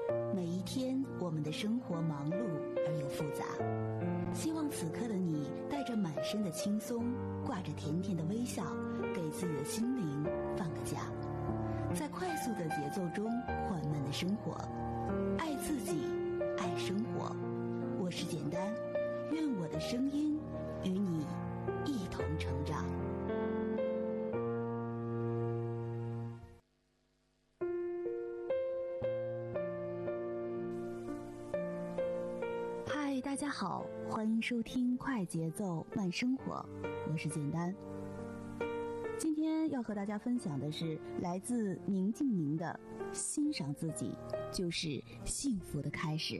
每一天，我们的生活忙碌而又复杂。希望此刻的你带着满身的轻松，挂着甜甜的微笑，给自己的心灵放个假，在快速的节奏中缓慢的生活，爱自己，爱生活。我是简单，愿我的声音与你一同成长。嗨，大家好，欢迎收听快节奏慢生活，我是简单。今天要和大家分享的是来自宁静宁的欣赏自己就是幸福的开始。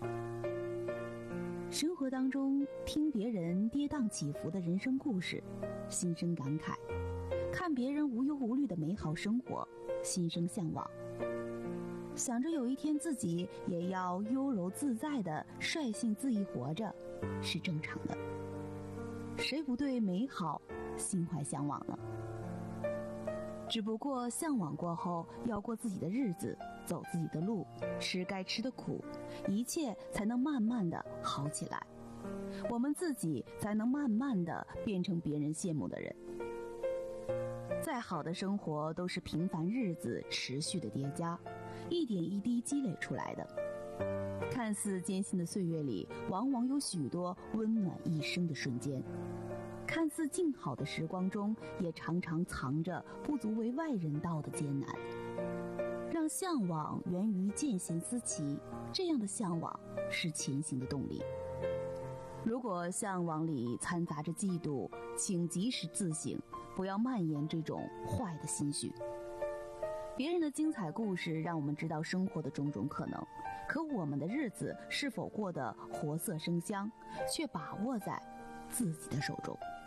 生活当中听别人跌宕起伏的人生故事，心生感慨，看别人无忧无虑的美好生活，心生向往，想着有一天自己也要优柔自在的率性恣意活着，是正常的。谁不对美好心怀向往呢？只不过向往过后，要过自己的日子，走自己的路，吃该吃的苦，一切才能慢慢的好起来，我们自己才能慢慢的变成别人羡慕的人。再好的生活都是平凡日子持续的叠加，一点一滴积累出来的。看似艰辛的岁月里，往往有许多温暖一生的瞬间。看似静好的时光中，也常常藏着不足为外人道的艰难。让向往源于见贤思齐，这样的向往是前行的动力。如果向往里掺杂着嫉妒，请及时自省，不要蔓延这种坏的心绪。别人的精彩故事让我们知道生活的种种可能，可我们的日子是否过得活色生香，却把握在自己的手中。